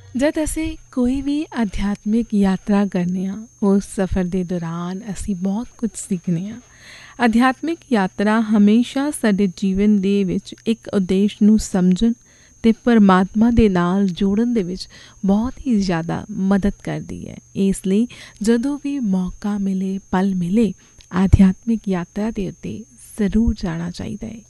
ਜਦ ਅਸੀਂ ਕੋਈ ਵੀ ਅਧਿਆਤਮਿਕ ਯਾਤਰਾ ਕਰਨੇ ਹਾਂ, ਉਸ ਸਫ਼ਰ ਦੇ ਦੌਰਾਨ ਅਸੀਂ ਬਹੁਤ ਕੁਝ ਸਿੱਖਦੇ ਹਾਂ। ਅਧਿਆਤਮਿਕ ਯਾਤਰਾ ਹਮੇਸ਼ਾ ਸਾਡੇ ਜੀਵਨ ਦੇ ਵਿੱਚ ਇੱਕ ਉਦੇਸ਼ ਨੂੰ ਸਮਝਣ ਅਤੇ ਪਰਮਾਤਮਾ ਦੇ ਨਾਲ ਜੋੜਨ ਦੇ ਵਿੱਚ ਬਹੁਤ ਹੀ ਜ਼ਿਆਦਾ ਮਦਦ ਕਰਦੀ ਹੈ। ਇਸ ਲਈ ਜਦੋਂ ਵੀ ਮੌਕਾ ਮਿਲੇ, ਪਲ ਮਿਲੇ, ਅਧਿਆਤਮਿਕ ਯਾਤਰਾ ਦੇ ਉੱਤੇ ਜ਼ਰੂਰ ਜਾਣਾ ਚਾਹੀਦਾ ਹੈ।